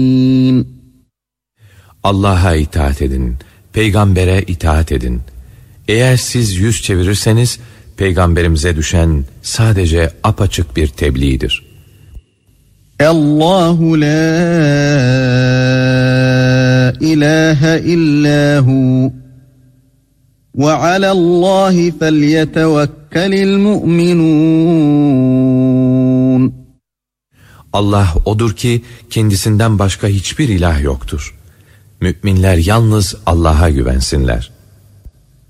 Allah'a itaat edin, peygambere itaat edin. Eğer siz yüz çevirirseniz, peygamberimize düşen sadece apaçık bir tebliğdir. Allahu la ilahe illahu ve alallahi felyetevekkelil mu'minun. Allah odur ki kendisinden başka hiçbir ilah yoktur. Müminler yalnız Allah'a güvensinler.